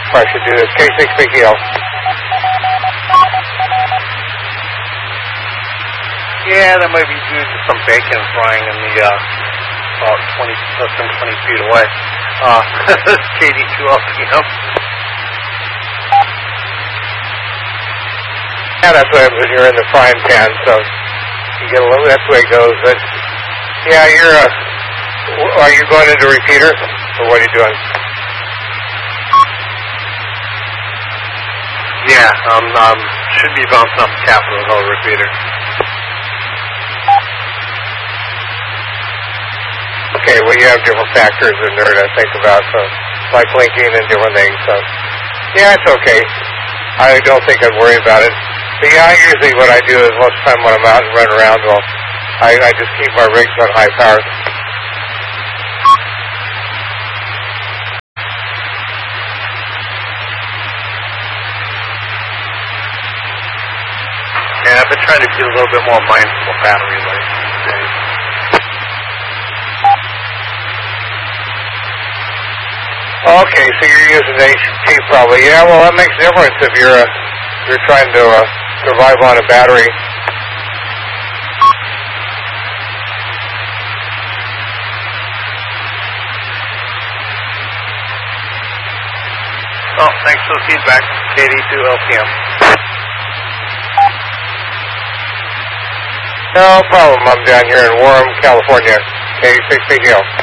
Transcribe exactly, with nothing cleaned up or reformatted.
I should do this. K six Big Hill. Yeah, that might be due to some bacon frying in the, uh, about twenty, less than twenty feet away. Uh, K D two L P M. Yeah, that's what happens when you're in the frying pan, so you get a little, that's the way it goes. But, yeah, you're, uh, are you going into repeater, or what are you doing? Yeah, um, um, should be bouncing off the Capitol Hill repeater. Okay, well, you have different factors in there to think about, so, like linking and different things, so, yeah, it's okay. I don't think I'd worry about it. But yeah, usually what I do is most of the time when I'm out and running around, well, I, I just keep my rigs on high power. Yeah, I've been trying to be a little bit more mindful of battery life these days. Okay, so you're using H P probably. Yeah, well, that makes a difference if you're uh, you're trying to uh, survive on a battery. Oh, thanks for the feedback, K D two L P M. No problem. I'm down here in Warren, California. K six Big Hill.